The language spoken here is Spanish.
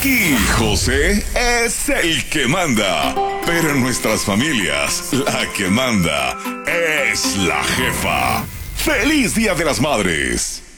Aquí José es el que manda, pero en nuestras familias la que manda es la jefa. ¡Feliz Día de las Madres!